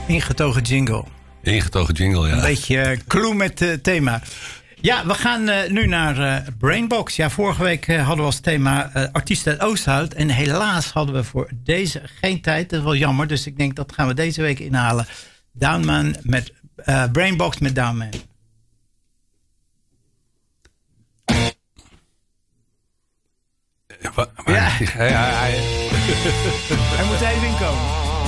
ingetogen jingle. Ingetogen jingle, ja. Een beetje clue met het thema. Ja, we gaan nu naar Brainbox. Ja, vorige week hadden we als thema artiesten uit Oosterhout. En helaas hadden we voor deze geen tijd. Dat is wel jammer. Dus ik denk dat gaan we deze week inhalen. Downman met Brainbox met Downman. Ja. Hij moet even inkomen.